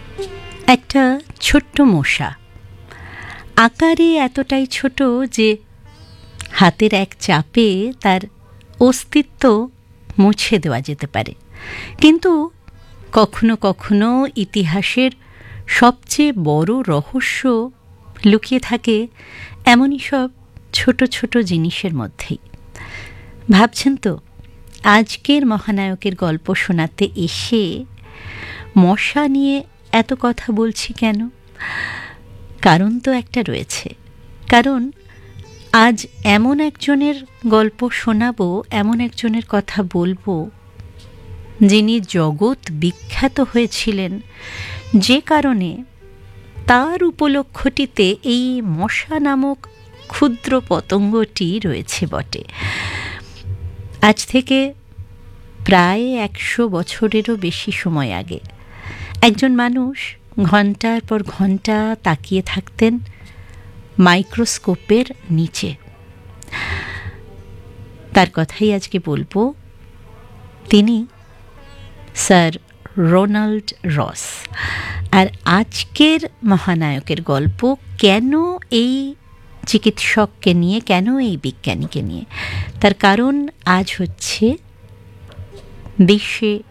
একটা ছোট্ট মশা, আকারে এতটাই ছোট যে হাতের এক চাপে তার অস্তিত্ব মুছে দেওয়া যেতে পারে, কিন্তু কখনো কখনো ইতিহাসের সবচেয়ে বড় রহস্য লুকিয়ে থাকে এমনই সব ছোট ছোট জিনিসের মধ্যেই। ভাবছেন তো, আজকের মহানায়কের গল্প শোনাতে এসে মশা নিয়ে এত কথা বলছি কেন? কারণ তো একটা রয়েছে। কারণ আজ এমন একজনের গল্প শোনাবো, এমন একজনের কথা বলবো, যিনি জগৎ বিখ্যাত হয়েছিলেন যে কারণে তার উপলক্ষটিতে এই মশা নামক ক্ষুদ্র পতঙ্গটি রয়েছে বটে। আজ থেকে প্রায় 100 বছরেরও বেশি সময় আগে একজন মানুষ ঘন্টার পর ঘন্টা তাকিয়ে থাকতেন মাইক্রোস্কোপের নিচে। তার কথাই আজকে বলবো। তিনি স্যার রোনাল্ড রস। আর আজকের মহানায়কের গল্প কেন এই চিকিৎসককে নিয়ে, কেন এই বিজ্ঞানীকে নিয়ে, তার কারণ আজ হচ্ছে বিশ্বে